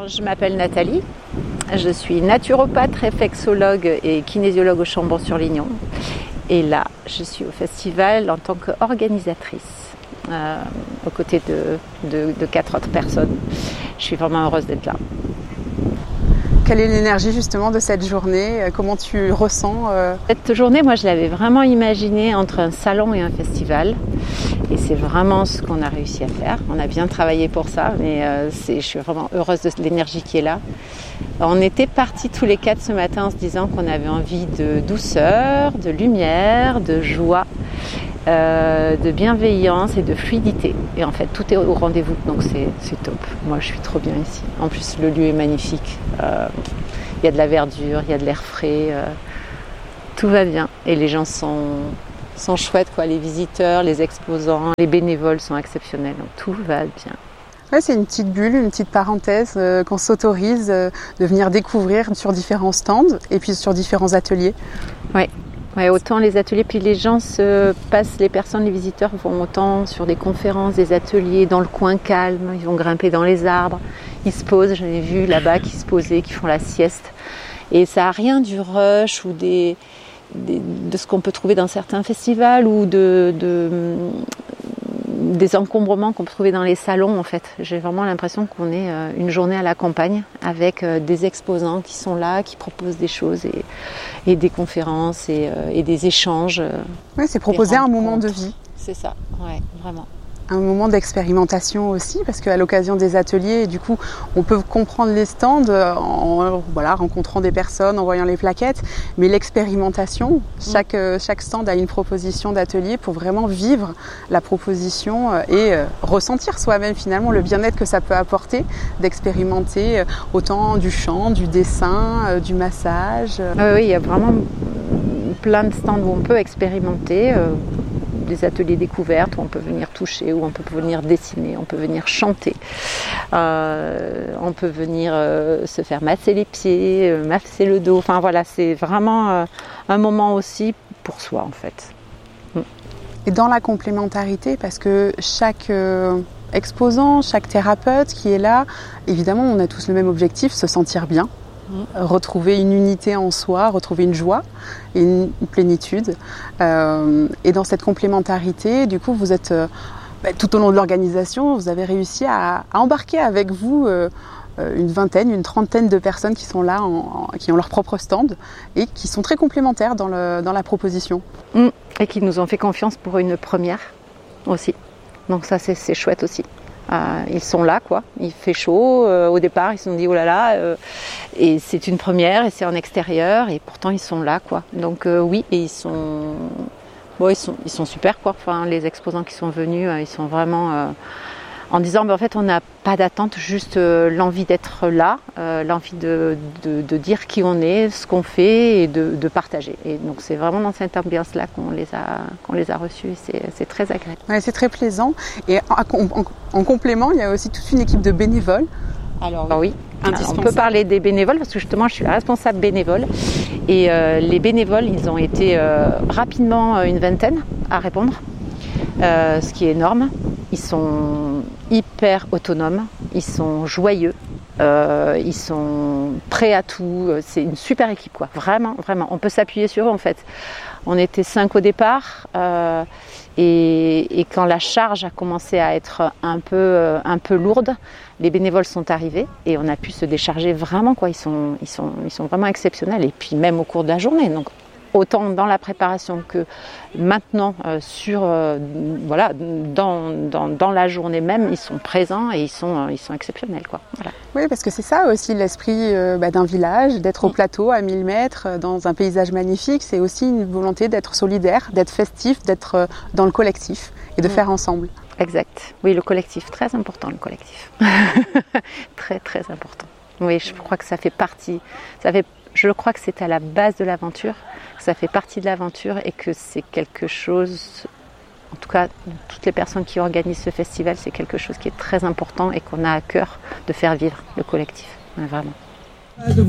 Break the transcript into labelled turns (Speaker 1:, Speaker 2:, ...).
Speaker 1: Je m'appelle Nathalie, je suis naturopathe, réflexologue et kinésiologue au Chambon-sur-Lignon. Et là, je suis au festival en tant qu'organisatrice, aux côtés de 4 autres personnes. Je suis vraiment heureuse d'être là.
Speaker 2: Quelle est l'énergie justement de cette journée? Comment tu ressens
Speaker 1: Cette journée, moi je l'avais vraiment imaginée entre un salon et un festival. Et c'est vraiment ce qu'on a réussi à faire. On a bien travaillé pour ça, mais je suis vraiment heureuse de l'énergie qui est là. On était partis tous les 4 ce matin en se disant qu'on avait envie de douceur, de lumière, de joie, de bienveillance et de fluidité. Et en fait, tout est au rendez-vous, donc c'est top. Moi, je suis trop bien ici. En plus, le lieu est magnifique. Il y a de la verdure, il y a de l'air frais. Tout va bien. Et les gens sont chouettes, quoi. Les visiteurs, les exposants, les bénévoles sont exceptionnels. Donc tout va bien.
Speaker 2: Ouais, c'est une petite bulle, une petite parenthèse qu'on s'autorise de venir découvrir sur différents stands et puis sur différents ateliers.
Speaker 1: Ouais, autant les ateliers, puis les gens les personnes, les visiteurs vont autant sur des conférences, des ateliers dans le coin calme, ils vont grimper dans les arbres, ils se posent, j'en ai vu là-bas qui se posaient, qui font la sieste. Et ça n'a rien du rush ou de ce qu'on peut trouver dans certains festivals ou des encombrements qu'on peut trouver dans les salons en fait. J'ai vraiment l'impression qu'on est une journée à la campagne avec des exposants qui sont là, qui proposent des choses et des conférences et des échanges.
Speaker 2: Oui, c'est proposer un moment de vie.
Speaker 1: C'est ça, ouais, vraiment.
Speaker 2: Un moment d'expérimentation aussi, parce qu'à l'occasion des ateliers, du coup, on peut comprendre les stands en rencontrant des personnes, en voyant les plaquettes, mais l'expérimentation, chaque stand a une proposition d'atelier pour vraiment vivre la proposition et ressentir soi-même finalement le bien-être que ça peut apporter d'expérimenter autant du chant, du dessin, du massage.
Speaker 1: Oui, il y a vraiment plein de stands où on peut expérimenter. Des ateliers découvertes où on peut venir toucher, où on peut venir dessiner, on peut venir chanter, on peut venir se faire masser les pieds, masser le dos. Enfin voilà, c'est vraiment un moment aussi pour soi en fait.
Speaker 2: Et dans la complémentarité, parce que chaque exposant, chaque thérapeute qui est là, évidemment on a tous le même objectif, se sentir bien. Retrouver une unité en soi, retrouver une joie et une plénitude. Et dans cette complémentarité, du coup, vous êtes tout au long de l'organisation, vous avez réussi à embarquer avec vous une trentaine de personnes qui sont là, qui ont leur propre stand et qui sont très complémentaires dans la proposition.
Speaker 1: Et qui nous ont fait confiance pour une première aussi. Donc ça, c'est chouette aussi. Ils sont là, quoi. Il fait chaud. Au départ, ils se sont dit oh là là. Et c'est une première et c'est en extérieur et pourtant ils sont là, quoi. Donc oui, et ils sont super, quoi. Enfin, les exposants qui sont venus, ils sont vraiment en disant en fait on n'a pas d'attente, juste l'envie d'être là, l'envie de dire qui on est, ce qu'on fait et de partager. Et donc c'est vraiment dans cette ambiance-là qu'on les a reçus. C'est très agréable.
Speaker 2: Ouais, c'est très plaisant. Et en complément, il y a aussi toute une équipe de bénévoles.
Speaker 1: Alors oui. On peut parler des bénévoles parce que justement je suis la responsable bénévole et les bénévoles ils ont été rapidement une vingtaine à répondre, ce qui est énorme. Ils sont hyper autonomes, ils sont joyeux, ils sont prêts à tout. C'est une super équipe, quoi. Vraiment, vraiment. On peut s'appuyer sur eux en fait. On était 5 au départ et quand la charge a commencé à être un peu lourde, les bénévoles sont arrivés et on a pu se décharger vraiment, quoi. Ils sont vraiment exceptionnels et puis même au cours de la journée. Donc autant dans la préparation que maintenant dans la journée même, ils sont présents et ils sont exceptionnels, quoi. Voilà.
Speaker 2: Oui, parce que c'est ça aussi l'esprit d'un village, d'être au plateau à 1000 mètres dans un paysage magnifique. C'est aussi une volonté d'être solidaire, d'être festif, d'être dans le collectif et de faire ensemble.
Speaker 1: Exact. Oui, le collectif, très important le collectif. Très très important. Oui, je crois que ça fait partie. Je crois que c'est à la base de l'aventure, que ça fait partie de l'aventure et que c'est quelque chose, en tout cas toutes les personnes qui organisent ce festival, c'est quelque chose qui est très important et qu'on a à cœur de faire vivre, le collectif, vraiment.